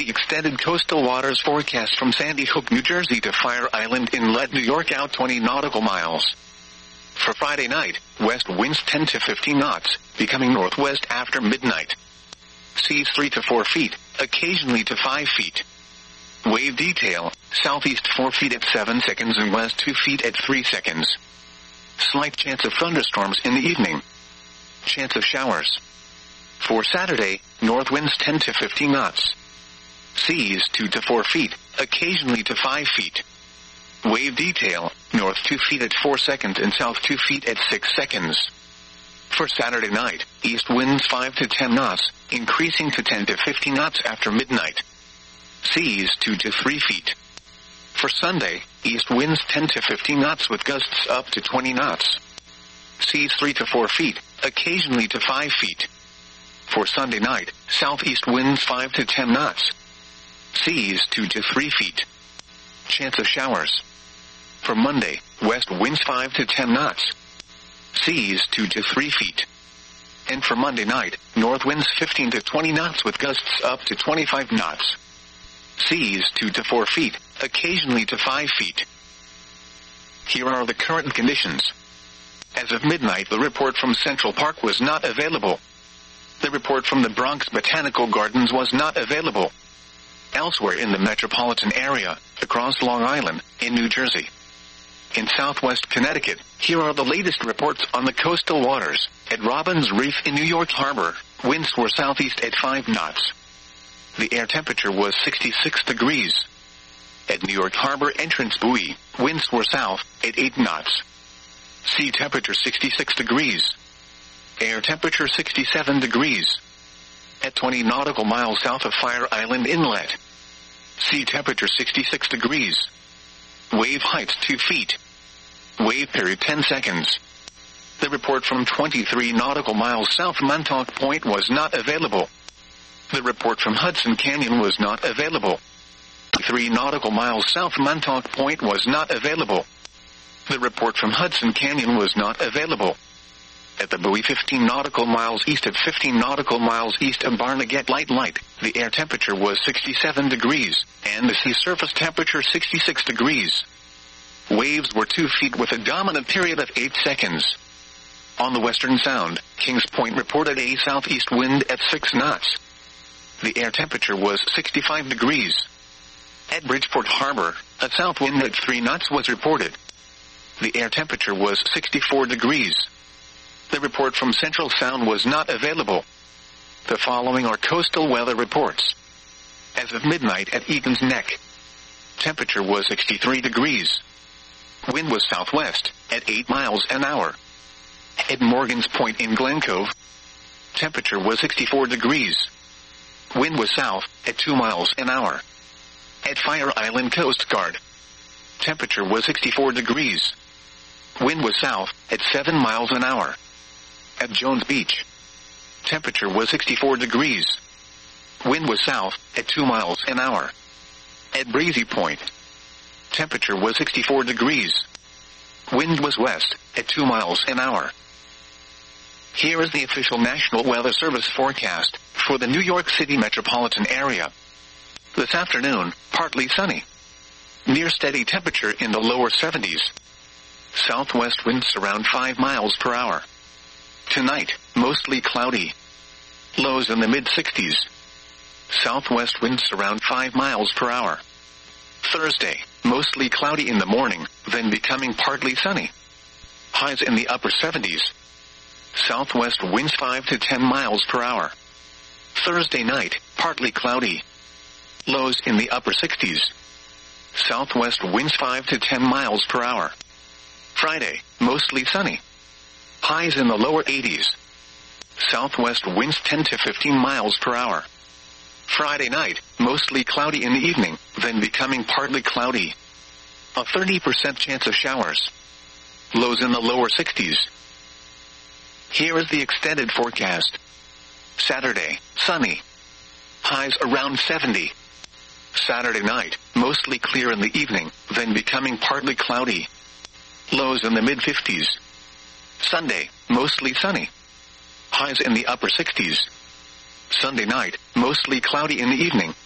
the extended coastal waters forecast from Sandy Hook, New Jersey to Fire Island Inlet, New York out 20 nautical miles. For Friday night, west winds 10 to 15 knots, becoming northwest after midnight. Seas 3 to 4 feet, occasionally to 5 feet. Wave detail, southeast 4 feet at 7 seconds and west 2 feet at 3 seconds. Slight chance of thunderstorms in the evening. Chance of showers. For Saturday, north winds 10 to 15 knots. Seas 2 to 4 feet, occasionally to 5 feet. Wave detail, north 2 feet at 4 seconds and south 2 feet at 6 seconds. For Saturday night, east winds 5 to 10 knots, increasing to 10 to 15 knots after midnight. Seas 2 to 3 feet. For Sunday, east winds 10 to 15 knots with gusts up to 20 knots. Seas 3 to 4 feet, occasionally to 5 feet. For Sunday night, southeast winds 5 to 10 knots. Seas 2 to 3 feet. Chance of showers. For Monday, west winds 5 to 10 knots. Seas 2 to 3 feet. And for Monday night, north winds 15 to 20 knots with gusts up to 25 knots. Seas 2 to 4 feet, occasionally to 5 feet. Here are the current conditions. As of midnight, the report from Central Park was not available. The report from the Bronx Botanical Gardens was not available. Elsewhere in the metropolitan area, across Long Island, in New Jersey. In southwest Connecticut, here are the latest reports on the coastal waters. At Robbins Reef in New York Harbor, winds were southeast at 5 knots. The air temperature was 66 degrees. At New York Harbor Entrance Buoy, winds were south at 8 knots. Sea temperature 66 degrees. Air temperature 67 degrees. At 20 nautical miles south of Fire Island Inlet. Sea temperature 66 degrees. Wave heights 2 feet. Wave period 10 seconds. The report from 23 nautical miles south Montauk Point was not available. The report from Hudson Canyon was not available. 3 nautical miles south Montauk Point was not available. The report from Hudson Canyon was not available. At the buoy 15 nautical miles east of 15 nautical miles east of Barnegat Light, the air temperature was 67 degrees, and the sea surface temperature 66 degrees. Waves were 2 feet with a dominant period of 8 seconds. On the Western Sound, Kings Point reported a southeast wind at 6 knots. The air temperature was 65 degrees. At Bridgeport Harbor, a south wind at 3 knots was reported. The air temperature was 64 degrees. The report from Central Sound was not available. The following are coastal weather reports. As of midnight at Egan's Neck, temperature was 63 degrees. Wind was southwest at 8 miles an hour. At Morgan's Point in Glen Cove, temperature was 64 degrees. Wind was south at 2 miles an hour. At Fire Island Coast Guard, temperature was 64 degrees. Wind was south at 7 miles an hour. At Jones Beach, temperature was 64 degrees. Wind was south at 2 miles an hour. At Breezy Point, temperature was 64 degrees. Wind was west at 2 miles an hour. Here is the official National Weather Service forecast for the New York City metropolitan area. This afternoon, partly sunny. Near steady temperature in the lower 70s. Southwest winds around 5 miles per hour. Tonight, mostly cloudy. Lows in the mid-60s. Southwest winds around 5 miles per hour. Thursday, mostly cloudy in the morning, then becoming partly sunny. Highs in the upper 70s. Southwest winds 5 to 10 miles per hour. Thursday night, partly cloudy. Lows in the upper 60s. Southwest winds 5 to 10 miles per hour. Friday, mostly sunny. Highs in the lower 80s. Southwest winds 10 to 15 miles per hour. Friday night, mostly cloudy in the evening, then becoming partly cloudy. A 30% chance of showers. Lows in the lower 60s. Here is the extended forecast. Saturday, sunny. Highs around 70. Saturday night, mostly clear in the evening, then becoming partly cloudy. Lows in the mid-50s. Sunday, mostly sunny. Highs in the upper 60s. Sunday night, mostly cloudy in the evening,